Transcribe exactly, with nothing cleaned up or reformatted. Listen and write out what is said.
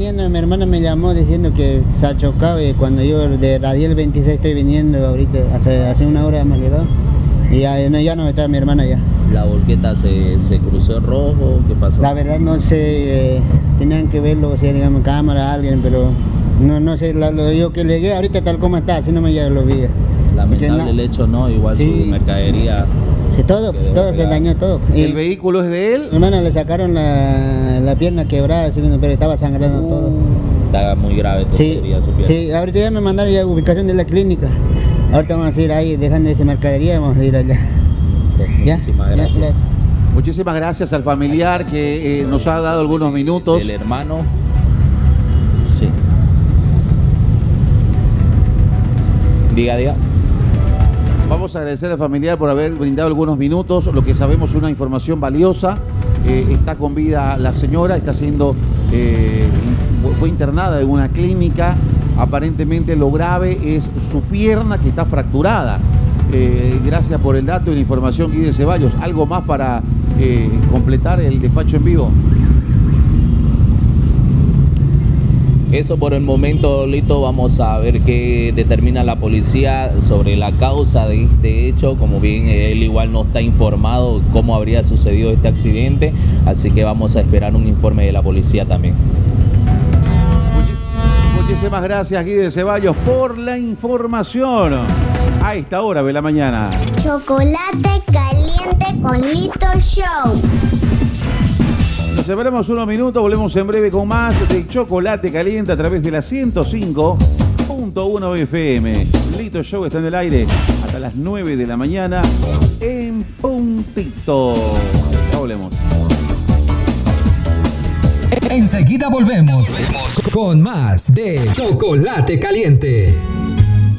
viniendo, mi hermana me llamó diciendo que se ha chocado y cuando yo de Radial veintiséis estoy viniendo ahorita, hace, hace una hora hemos llegado y ya no, ya no está mi hermana ya. ¿La volqueta se, se cruzó en rojo? ¿Qué pasó? La verdad no sé, eh, tenían que verlo, o sea, digamos, cámara, alguien, pero no, no sé, la, lo, yo que llegué ahorita tal como está, así no me ya lo vi. Lamentable el hecho, ¿no? Igual sí. Su mercadería... Sí, todo, todo se dañó todo. ¿El y, vehículo es de él? Mi hermana le sacaron la, la pierna quebrada, así, pero estaba sangrando uh, todo. Está muy grave, sí, sería su pierna. Sí, ahorita ya me mandaron ya ubicación de la clínica. Ahorita vamos a ir ahí, dejando esa mercadería, vamos a ir allá. ¿Ya? Muchísimas gracias. Ya, muchísimas gracias al familiar que eh, nos ha dado algunos minutos. El hermano. Sí. Diga, diga. Vamos a agradecer al familiar por haber brindado algunos minutos. Lo que sabemos es una información valiosa. Eh, está con vida la señora, está siendo, eh, fue internada en una clínica. Aparentemente lo grave es su pierna que está fracturada. Eh, gracias por el dato y la información, Guille Ceballos. ¿Algo más para eh, completar el despacho en vivo? Eso por el momento, Lito. Vamos a ver qué determina la policía sobre la causa de este hecho. Como bien él igual no está informado cómo habría sucedido este accidente, así que vamos a esperar un informe de la policía también. Muchísimas gracias, Guille Ceballos, por la información a esta hora de la mañana. Chocolate caliente con Lito Show. Nos separamos unos minutos, volvemos en breve con más de Chocolate Caliente a través de la ciento cinco punto uno F M. Lito Show está en el aire hasta las nueve de la mañana en puntito. Ya volvemos. Enseguida volvemos con más de Chocolate Caliente.